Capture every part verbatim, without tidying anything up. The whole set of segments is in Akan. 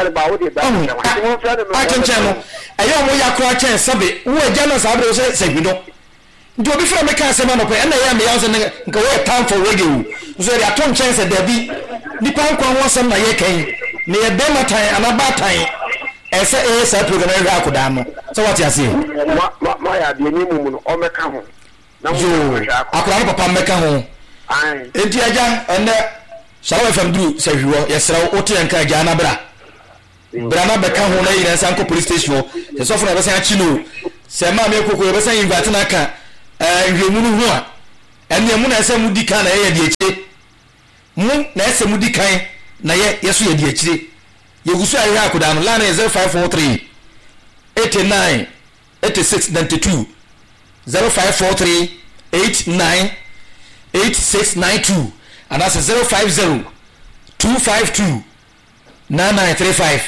ba wo de ba I can channel ayo mo yakra chen sabe wo agya no sabe wo se sagbido nti obi fra me ka se ma no pe na ya me ya so nka wo time for radio so ya ton chen se dabi nipa nkwa wo sem na ye kan ne ye be matan anaba tan ese e sa program e ga koda no so what you say ma ma ya de ni mu no o meka ho na mo akora no papa meka ho ai enti agya ene shawo F M dru se hwiwo ye sra wo to yanka agya na bra bra na beka ho na yira sanko police station se so funa be san achi no se ma me kokoro be san invite na ka eh hwemu no ho a ene mu na ese mu di kan na ye de eche mu na ese mu di kan na ye yeso ye de echire ye gusu ayi akoda no line zero five four three eight nine eight six nine two zero five four three eight nine eight six nine two and that's zero five zero two five two nine nine three five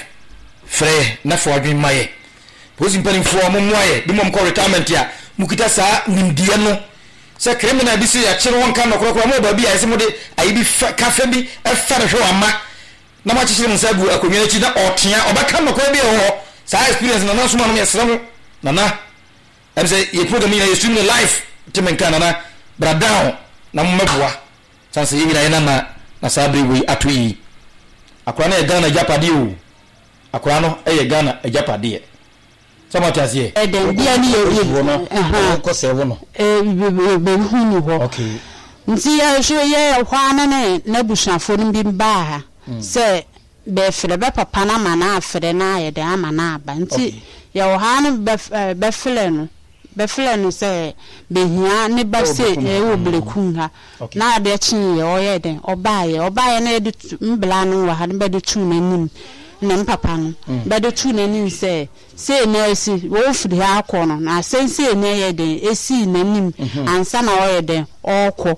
free na for adwin maye posi mpani fo mo moye di mom ko retirement ya mukita sa nimdie no se criminal bi se ya kire won kan no krokro mo ba bi ya se mo de ayi bi cafe bi e fa de hwe ama na ma chichire nsa gu akonwa chi na otea obaka no ko bi ho sa experience na na so ma no yesra mo na na em say ye program ya stream the live timen kan na bra down na mo meboa chance yi na na na sabre we atui akora na Ghana japade o akora no e Ghana japade e sama tiasie e den bia ni ye no eh ko se wo no e be hu ni ho okay nti ya so ye hwa na ne na bushafo no bi ba ha se be fere be papa na mana afere na ye de amana aba nti ya hwa no be fere no be fere no se be hia ne ba se e wo bleku ha na ade chi ye o ye den oba ye oba ye na de mbla no wa ha be de tu na nim na papa no be de tu na nim se se na esi wo firi ha akọ no na sense na ye den esi na nim ansa na o ye den okọ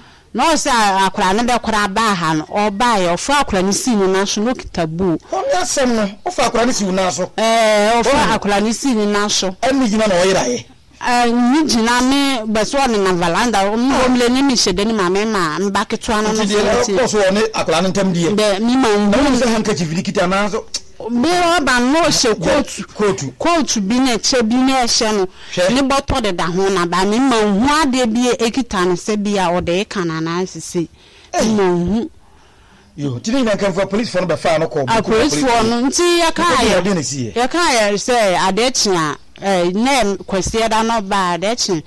no sa akora ne be kora ba ha no oba ye ofa akora ne si ni na so no kitabu o ya sem no ofa akora ne si na so eh ofa akora ne si ni na so emi gina na o yira ye eh ni gina me beso ne na valanda o mo mle ne mi shede ni ma me ma mba ketua no no so so ne akora ne ntam die be mi ma nwu se hanka chi filikita na so be oba no she kotu kotu kotu bi na che bi na ehye no ni boto de da ho na ba mi ma hu ade bi ekita no se bia o de kana na asisi mo hu yo tini na kan for police for be fa no ko police for no nti ya ka ya ya ka ya se ade chia eh na kwese da no ba ade chi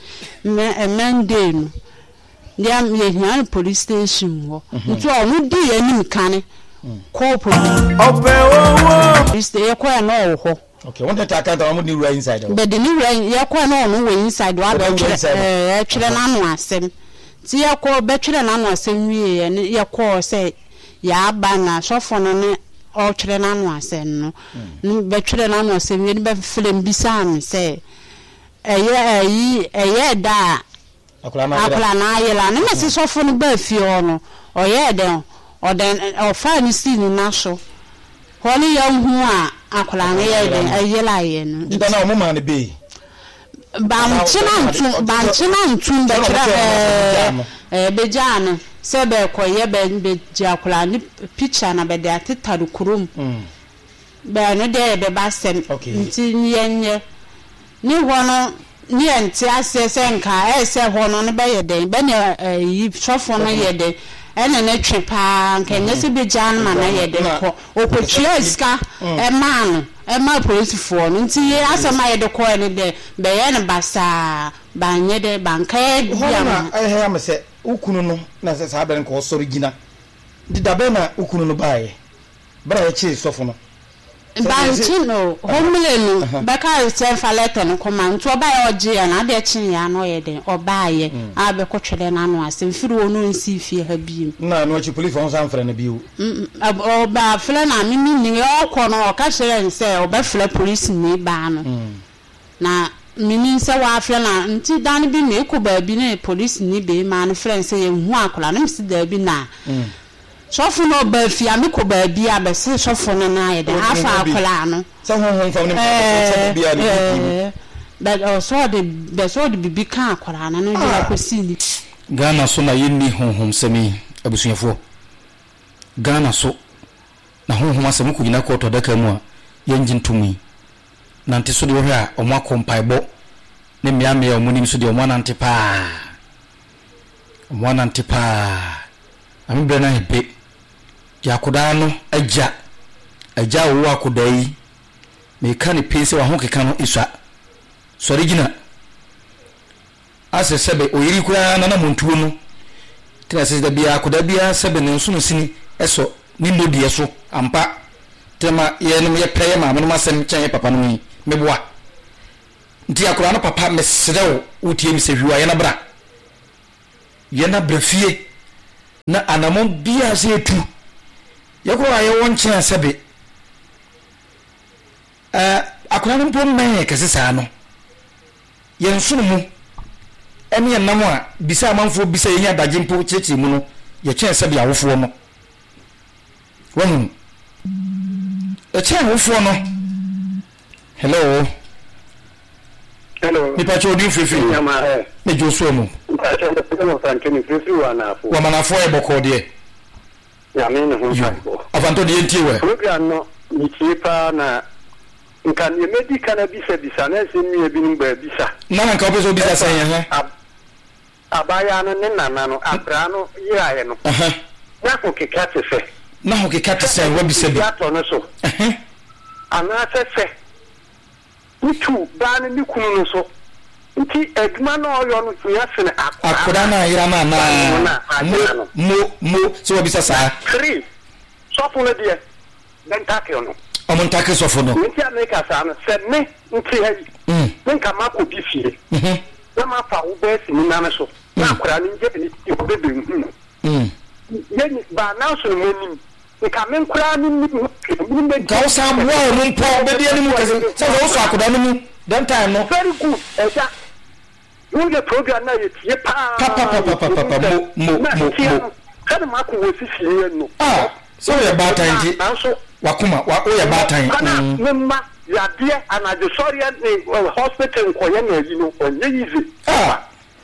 Monday no dia ye hian police station wo nti o no di anim kane ko police ope wo wo stay ko na wo okay won that account am ni right inside but the new right ya ko na no we inside wa be eh twere na no asem ti ya ko be twere na no asem wie ya ko se ya ba na sofo no ne o twere na no asem no ni be twere na no asem wie be film bisan se eye eyi eye da akula na yela ne me sofo no ba fi o no o ye den o den o fa ni si ni na so holi ya hu a akula na ye den ayela ye no nda na o mo ma ne be ban china ntu ban china ntu be kira eh eh be jana se be ko ye be be jakula ni picture na be de atitaru kurum mm be no de be ba sem nti nyenye ni hono ni enti ase se nka e se hono ne be ye den be ne yi sofo no ye den ene ne twepa nka ne se be jan ma na ye den ko okotwa iska e ma no e ma police for nti ye asema ye de ko ne de be ye ne basa ba nye de banka ye bia ma e he am se ukunu no na se sa be nko sori gina di dabe na ukunu no baaye bra ye chi sofo no Bantino, homele no, baka se fa letter no koma nto oba ye oje ya na de chin ya no ye den oba ye abe ko twede na no ase mfiri onu nsi fie ha bi na no chi police on san frɛ na bi o oba frɛ na mi mi ni okɔ no ka kyerɛ nse oba frɛ police ni ba no na mini nse wa frɛ na nti dan bi na ekɔ ba bi na police ni be ma no frɛ nse ye hu akola no msi da bi na sofo no ba fi amiko ba bia be se sofo no na ye de afa akola no se ho ho fa ne bia ni but also the be so the bibi kan akola no no dia kwesi ni Ghana so na yenni honhom semi abusuafo Ghana so na honhom asem ko nyina ko to daka mu a yenji ntumi nante so de wo hwa omo akompaebo ne mmea mmea omo nim so de omo nante pa omo nante pa ambe na hebe yakoda no agya agya wo akoda yi me ka ne pese wa ho keka no iswa so regina ase sebe oyiri kura na na montuo no tena se da bia akoda bia sebe ne nso no sini eso ni lodie so ampa tema ye no ye peye ma mo masem chen papa no yi meboa nti akora no papa mesrew utie mi se hwiwa ye na bra ye na bra fie na anamon bia se etu ye ko aye won chen sebe eh akora no mpo men kese saa no ye nso no mu ene ye nam a bisa amanfo bisa ye nya daje mpo cheche mu no ye chen sebe awofo no wonu e chen awofo no hello hello mi pa cho di fefe nyama eh me jo so mu pa cho de no frankeni fefe wa na afo wa manafo e boko de ya me ne ho sabo afanto de ntie we program no ni tipa na nkan ye medical na bisa bisa na se mi ebi ngba bisa na na nka obeso bisa sen he abaya no ne nana no abra no yira ye no aha na ko keka te fe na ho keka te sen wa bisa bi ya to no so aha ana se fe utu ba ne ni kunu no so nti eduma na oyo no tuya sene akoda na yira na na mo mo so wa bisa sa three so for the dia then take no omo ntake so for no nti america sa no se me nti ha mm nka ma ko bi fie mhm na ma fa wo be si ni na me so na akora ni nje ni ti be be hu mm yeni ba na so mo ni nka men kura ni ni ni ga o sa bo o mo mpo be dia ni mu kase se wo so akoda no mu then time no very good eja you the program na ye tie pa pa pa pa pa pa mo mo mo kada ma ko wo si fie no ah so ye ba tan ji wakuma wa o ye ba tan mm memma ya die anaje sorry ni hospital ko ye na yi no onye yizi ah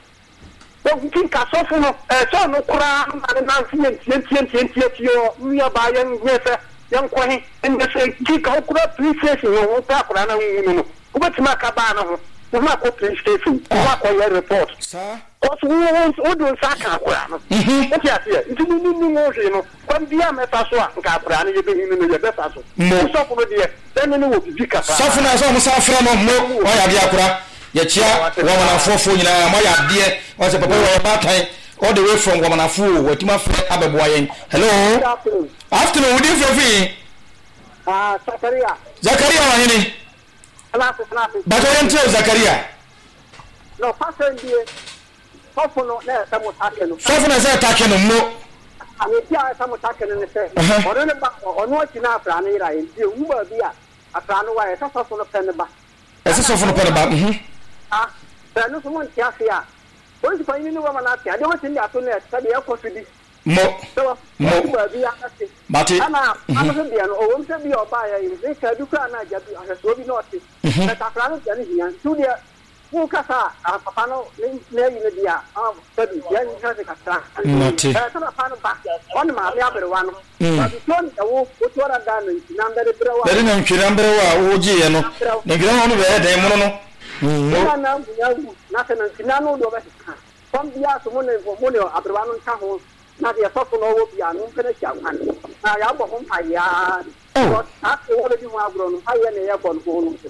o kin ka so fu no e so no kura na na fie tie tie tie tie tie mi ya ba ye ngefe yan ko he ende se ki ka kura police station no ta kura na wu no ko betima ka ba na ho ko ma ko police station ko ma ko ye report sa o so o do sa ka kura no o ti ase nti ni ni mo hwe no kon bia me fa so a ka kura na ye be hinu no ye be fa so so ko de den ni wo bi ka fa so funa so mo sa fra no mo o ya bia kura ye chia wo mana fofo nyina mo ya de o se papa wo ba tan all the way from Wamanafu wetima fra abeboa yen hello afternoon we from fi ah Zakaria Zakaria wa hini ala se na ba to yen tell Zakaria no pastor ndie sofo no na sa mo take no sofo na sa take no mo ani ti a sa mo take no ne se ono ne ba ono ti na afra na ira yen ti wu ba bia afra no wa e sa sofo no pen ba e sa sofo no pen ba mhm ah sa no so mo ti afia o ti fa yin ni wa na ti ade ho ti ya to na sa de yakofidi mo mo ba bia ase mate ana ana se bia no o wo se bia o ba ya yin se ka du ka na ja bi a so bi no ti na ta afra no ja ni hian tu dia ku kasa a papa no ne ne yin dia ah sabi ya ni ka se kasa mate eh sana pa no ba on ma me abere wa no ba bi ton da wo o to ra da no na ndere bre wa dere na ntwira mbere wa o ji ye no na gira ho no be de mo no no na bu ya wu na se na tina no do ba kon bia so mo ne mo ne abere wa no nka ho na dia so no wo bia no pene kya wan na ya bo ho pa ya o ta ko wo di mo agro no ha ye ne ye bon ho no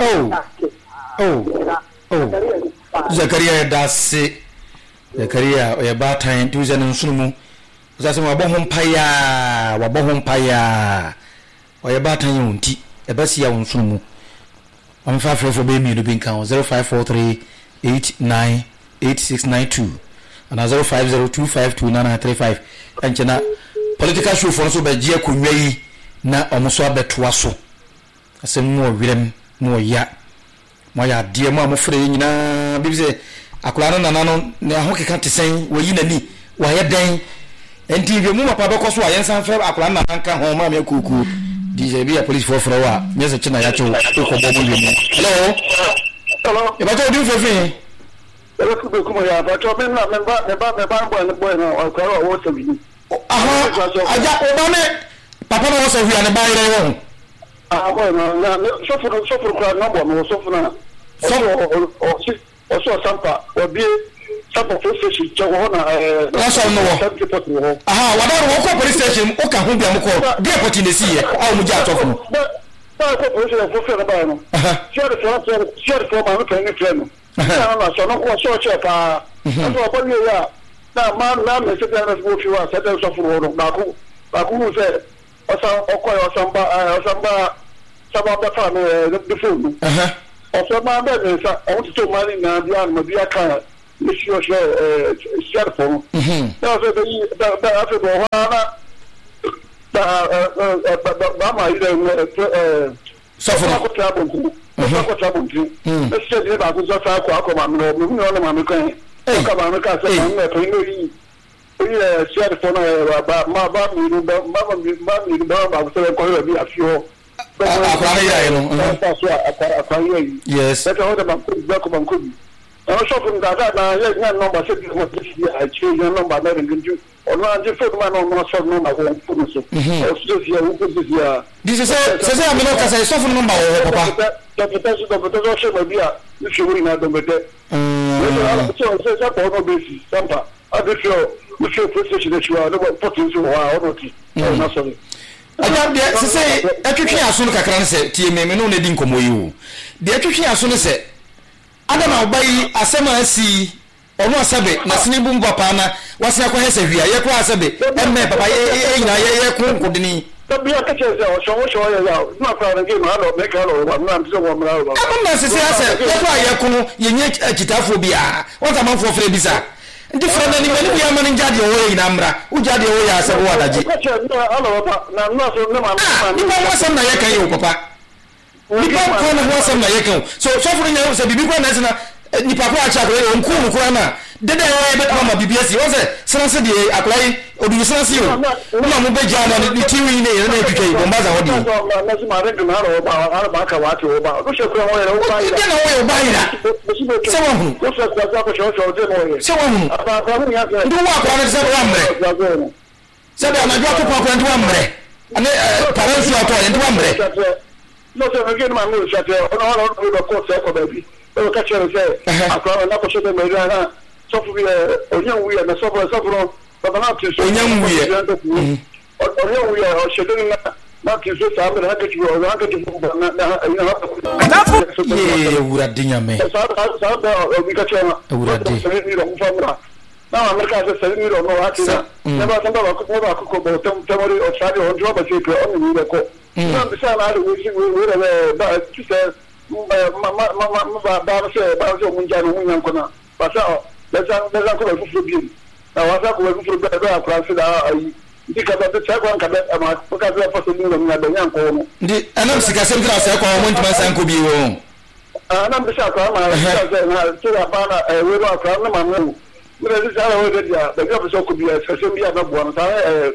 oh oh Zakaria dase Zakaria o ya batan tuze no nsunu mu zase mo abo ho mpaya wabo ho mpaya o ya batan yonti e basi ya nsunu mu am fa fa fo be mi do bin kan zero five four three eight nine eight six nine two and zero five zero two five two nine nine three five enchena political show for so be je akonwa yi na omuso abetoa so asem mo wirem mo ya mo ya de mo amofre nyina bibize akola no nana no ne ho keka tesen wayi nani wa ye den enti bi mu papa bekoso wa yensan fe akola na nka ho ma me kuku D J bi a police for for wa nyese china ya cho ko bo mo yemu hello hello e ba to di fefe ele ku be kuma ya ba to me na me ba me ba me ba bo ne boy na o ko wo so bi aha aja o ba me papa no so hwia ne ba yere wo ah boy na so for so for kwa na bo no so for na so o si o so sampa obi sampa police station che wo na eh na so no wo aha wada wo ko police station o ka ho bia mo ko depot ne si ye a mo ja atofo ba ko police station fo fe ba no share for share for ma no kan ni treno na na so no ko so che ka so ba ni ya na ma na me se ta na so fi wa se ta so for no ba ku ba ku se osa okoy osamba osamba saba ba fa me de phone eh osa ma be me sa o ti to mari na bia na bia ka ni shi o she share phone mhm na so be da da afi bo wana da da ba ma ide eh sofo ko ta bon ko ta bon ti e se de ba ko so fa ko akoma me no me no ma me kan e ka ba me ka se ma me to no yi oye share phone ba ma ba mi ru ba ma mi ba mi ru ba ba so ko yo bi afio akwa ya no yes that how the bank ba ko bank bi na so fun da da na ya nya number se bi mo ti ya chi ya number na nginju ono anje phone ma no no so no ma ko phone so o so ya u ko bi ya this is se se amino ka se so fun number wo papa da peta so da peta so se ma bi ya ni shi wuri na do bete mm so so so ko no be si sampa adefio we should process the show no put into wa or not na so aja de se se atwetwe aso no kakra ne se tie me me no na di nkomo yi o de atwetwe aso ne se ada na obai asema asi ono asabe na sini bu papa na wasina kwa hese hwia ye kwa asabe emme papa ye nyina ye ye ku nkodini tabi akache se o showo showo ya ya na kwa ngi no alo be ka lo wa na mzo wa mra lo ama se se ase ye kwa ye ku no ye nye kitafo bia wata manfo fre bisa ndi frana ni mani bia mani jade o ye na mra u jade o ya asabe wa daji alo papa na na so na ma ma ni ba wasam na ye kan ye papa ni ba ko na wasam na ye kan so so furu nya se bibi ko na se na ni papa a cha ko ye onku mu ko na dede ye be ma bibi asi wo se sena se de aklai odu sena se o na mo be jana ni tiwi ne ye na etwitwe bo mbaza hodi na se ma re na ro ba ha ba ka wa ti o ba do se ko wo ye o ba ida na wo ye o ba ida se wo hu ko se kwa ko sho sho de mo ye se wo hu aba ka mu ya se ndu wa ko na se wa mre se da na jwa ko pa ko ndu wa mre ane parensu ato ndu wa mre no se me ma mu se te ona ona ko ko se ko ba bi o ka chere se akwa na ko se de me na so fu bi onyan wu ya na so so fu baba na ti so onyan wu ya onyan wu ya o se de na na ti so sa me na ka ti o na ka ti fu na na na ye wura dinya me sa sa ba o bi ka chere wura di se ni ro mu fa mra na America se se ni ro no ha ti na na ba tamba ba ko ba ko ko tem temori o sa de o jo ba se ko o ni ko na bi sa na ru wi wi wi re ba ti se ma ma ma ma ba ba se ba se mun janu mun yan ko na ba sa lesa lesa ko fu fu bi na wa sa ko fu fu be be akra se da ayi ndi ka ba te ko ka be ma ko ka se fa so ni na be yan ko no ndi anam sika sem tra se ko mo ntuma san ko bi wo anam bi sa ko ma sa se na ti da ba na e we ro akra na ma no mi re sa ra we de dia be ka so ko bi se se bi ya na bo na sa e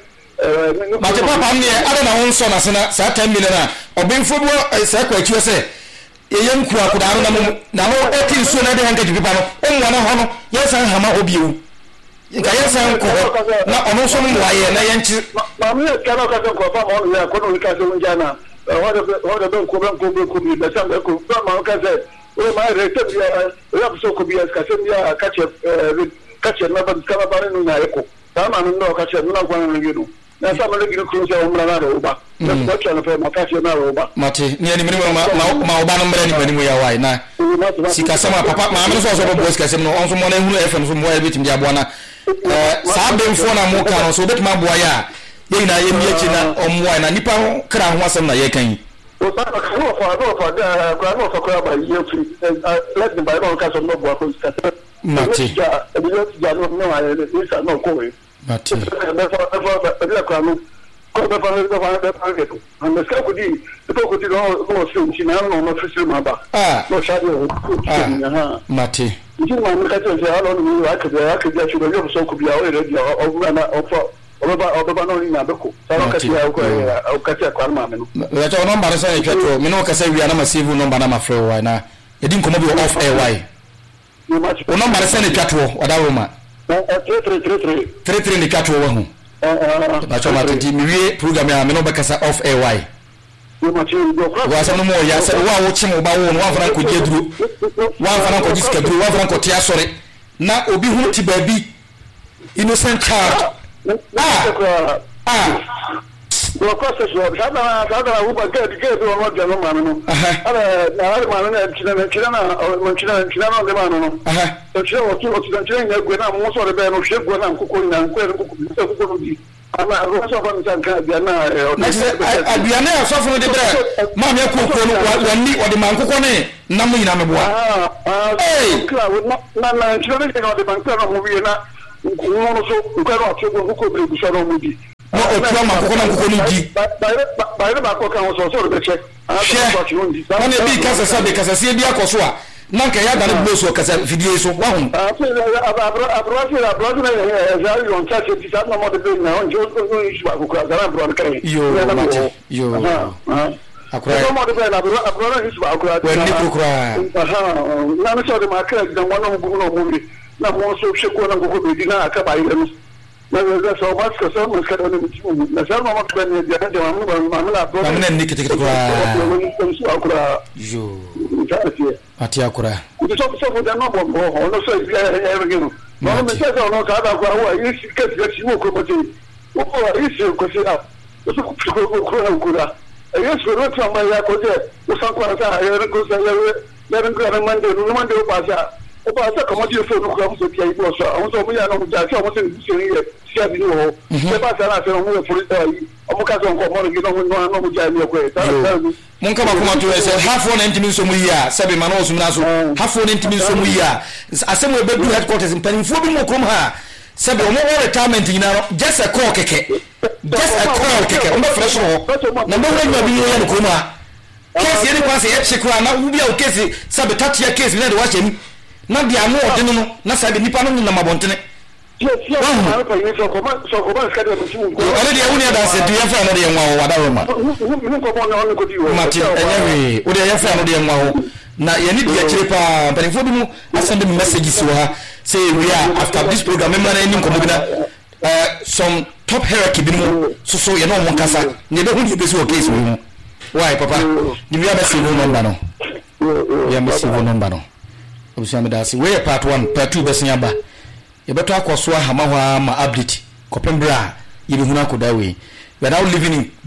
ma te papa ne ada na won so na se na sa ten million na obenfo bo se ko atue se ye nku akoda no na mo na ho eti so na de hanka jipipa no onwa na ho no ye san hama obiu nka ye san ko na ono so mo waye na ye nchi ma mi ka na ka ko fa mo no ya ko no ka se unja na ho de ho de ben ko ben ko be ko bi be san ko fa ma ka se o ma re te bi ya so ko bi ka se bi ya ka che ka che na ba ka ba re no na eko ta ma no ka che na kwa na ngido na sa mele gino kru se umra na ro ba na ko cha na fe ma ka che na ro ba mate ni ani mini ma ma oba no mre ni mani mu ya wai na sika sama papa ma me so so bo sika sem no onso mo na hunu fm so mo ya betim dia boa na eh sa be mfo na mo ka no so betim aboa ya ye na ye mi echi na omwa na nipa kra ho asem na ye kan o sa ka no fa no fa da ka no fa ka ba ye fi let the bible ka so no bo ko sika mate ja e bi ja no no ya ni sa no ko we mate be fa fa be ka no ko be fa be fa be fa ke to an be ska ko di to ko di no no so nchi na no no fisi ma ba ah no sha de ha mate nchi ma me ka to se ha no ni wa ka ja ka ja chu do yo so ko bia o re dia o na o fo o ba o ba no ni na be ko sa ka ti ya ko o ka ti kwa ma me no ya to number se e twato me no ka se wi na ma save number na ma free wa na e din komo bi off air why o number se ne twato wada wo ma three three three three three ni twato wo hu eh na choma tati miwie program ya me no bekasa off air why wa sa no mo ya sa wa wo chim ba wo no wa fana ko jeduru wa fana ko jiska duru wa fana ko tia sore na obi hu ti baby innocent child ah ah no kosa so sada sada u ba ke ke do no jalo manu no ala na ala manu na china na china na mo china china no de manu no aha to china o tu o tu china na gwe na mo so de be no she gwe na ko na ko ko ko ko di ama ro so fa nsan ka bia na abiana ya so fo de bre ma me ko ko no wani o de man ko ne na mo ina me boa ah ah na na china de no de man ko no mo bi na ko no so ko ro atso ko ko be so no mo di no otua ma kokona kokoni di ba ire ba ko kan so so be check na ne bi kasa sabe kasa se bi akoso a na nka ya dane bloso kasa video so wa hu ah abra abra abra abra na ya yo nta se ti sa na mo de be na on jo ko isu ba ko ka na abra kai yo yo akura ko mo de be na abra abra isu ba ko wa ni kokura aha na no so de ma ka da wono bu no mo na mo so she ko na ko be di na aka ba ire na na so mas ka so mas ka da ni mu na sa ma ma ba ni da da ma ma ma la pro na ni kiti kiti kwa yo Ati ati akura so so for the no bo no so e e ngino no me se so no ka da kwa wa isi ke ke si mo ko mo ti o ko isi ko si na o so ko ko ko na kura e yes ko ro ta ma ya ko je o sa kwa sa ya ko sa ya ya ran ko ran mande no mande o pa sa o pa sa ko mo ti so no ko mo so ti ai bo so o so mo ya no mo ja so mo se ni se ni ye si abi no se pa sa na se no mo furi ta yi o mo ka so ko mo ni no mo no mo ja ni ko e ta mun kama kuma to say half one ntimi so mu ya sabe ma no so na so half one ntimi so mu ya asem we bedu headquarters mpanimfo bi mo krom ha sabe o mo retirement nyina no just a call keke just a call keke o mo fresh ho na mo we nwa bi ye no krom ha case ye ni kwase ye chekwa na wo bia o case sabe tatia case na de wa chemi na dia no ode no na sabe nipa no na mabontene already uni ada se dia fa no de nwa wo wada wo ma mati enyewe odi ya fa no de nwa wo na ye ni dia kire pa mpanifo bi mu asend messages wo ha say we are after this program member na nim ko bi na uh some top hierarchy bi mu so so ye no mo kasa ne be hu ni be so case wo why papa di we have seen no number no we have seen no number no obisa me da se we part one part two be sen ba yebeto akoso ahama ho ma update kopembra yebe huna kodawe we are now living in